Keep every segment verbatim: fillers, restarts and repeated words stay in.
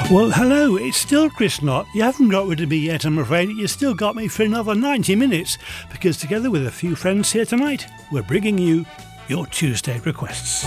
Well, hello, it's still Chris Knott. You haven't got rid of me yet, I'm afraid. You still got me for another ninety minutes, because together with a few friends here tonight, we're bringing you your Tuesday requests.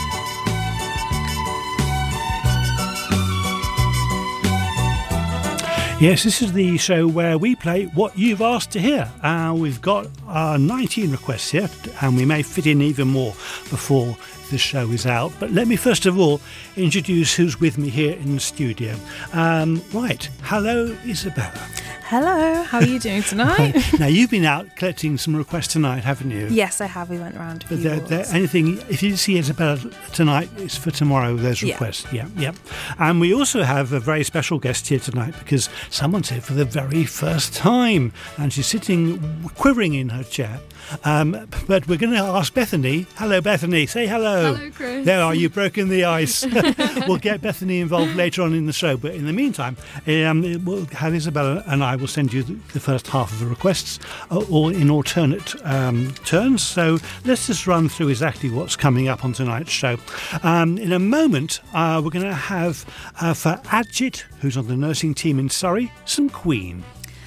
Yes, this is the show where we play what you've asked to hear. Uh, we've got uh, nineteen requests here, and we may fit in even more before the show is out. But let me first of all introduce who's with me here in the studio. Um, right, hello Isabella. Hello, how are you doing tonight? Now, you've been out collecting some requests tonight, haven't you? Yes, I have. We went around a few But there, there, wards. anything, if you see Isabella tonight, it's for tomorrow, those Yeah. requests. Yeah, yeah. And we also have a very special guest here tonight, because someone's here for the very first time, and she's sitting quivering in her chair. Um, but we're going to ask Bethany. Hello, Bethany. Say hello. Hello, Chris. There are you, broken the ice. We'll get Bethany involved later on in the show, but in the meantime, um, we'll have Isabella and I will send you the, the first half of the requests, uh, all in alternate um, turns. So let's just run through exactly what's coming up on tonight's show. Um, in a moment, uh, we're going to have uh, for Adjit, who's on the nursing team in Surrey, some Queen.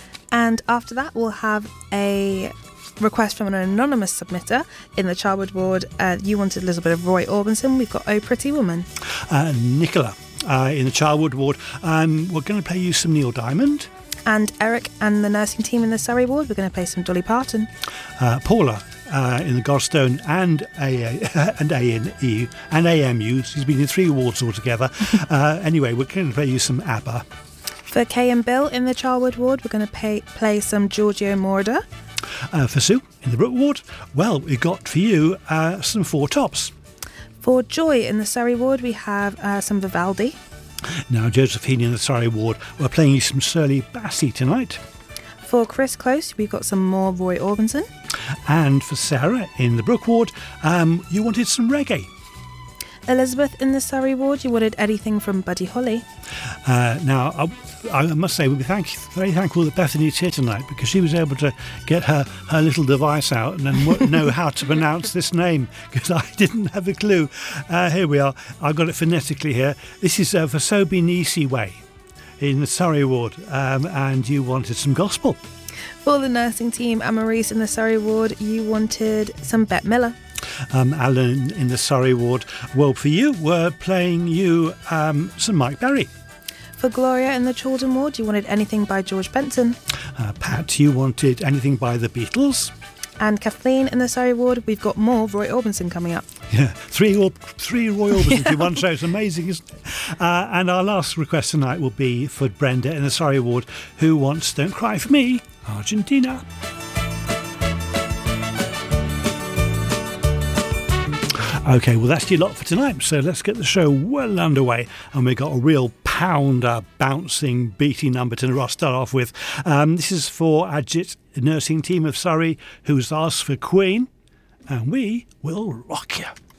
And after that, we'll have a request from an anonymous submitter in the Charwood ward. Uh, you wanted a little bit of Roy Orbison. We've got Oh Pretty Woman. Uh, Nicola uh, in the Charwood ward. Um, we're going to play you some Neil Diamond. And Eric and the nursing team in the Surrey ward, we're going to play some Dolly Parton. Uh, Paula uh, in the Godstone and A A and A N E and A M U. She's been in three wards altogether. uh, anyway, we're going to play you some ABBA. For Kay and Bill in the Charwood ward, we're going to pay, play some Giorgio Moroder. Uh, for Sue in the Brook ward, well, we've got for you uh, some Four Tops. For Joy in the Surrey ward, we have uh, some Vivaldi. Now, Josephine in the Surrey ward, we're playing you some Shirley Bassey tonight. For Chris Close, we've got some more Roy Orbison. And for Sarah in the Brook ward, um, you wanted some reggae. Elizabeth in the Surrey ward, you wanted anything from Buddy Holly. Uh, now, I, I must say, we'll be thank, very thankful that Bethany's here tonight, because she was able to get her, her little device out and then w- know how to pronounce this name, because I didn't have a clue. Uh, here we are. I've got it phonetically here. This is uh, for Sobi Nisi Way in the Surrey ward, um, and you wanted some gospel. For the nursing team and Maurice in the Surrey ward, you wanted some Bette Miller. Um, Alan in the Surrey ward, well, for you, we're playing you um, some Mike Berry. For Gloria in the Chaldon ward, you wanted anything by George Benson. Uh, Pat, you wanted anything by the Beatles. And Kathleen in the Surrey ward, we've got more Roy Orbison coming up. Yeah, three or three Roy Orbisons in one show. It's amazing, isn't it? Uh, and our last request tonight will be for Brenda in the Surrey ward, who wants Don't Cry For Me, Argentina. OK, well, that's your lot for tonight. So let's get the show well underway. And we've got a real pounder, bouncing, beaty number to start off with. Um, this is for Adjit, nursing team of Surrey, who's asked for Queen. And we will rock you.